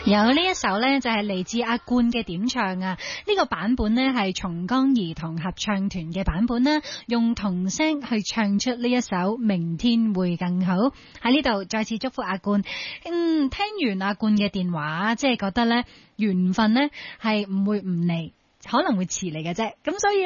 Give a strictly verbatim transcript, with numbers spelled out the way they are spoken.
有呢一首呢，就係嚟自阿冠嘅點唱啊，呢個版本呢，係松江兒童合唱團嘅版本啦，用童聲去唱出呢一首明天會更好。喺呢度再次祝福阿冠。嗯，聽完阿冠嘅電話，即係覺得呢緣分呢係唔會唔嚟，可能會遲嚟嘅啫。咁所以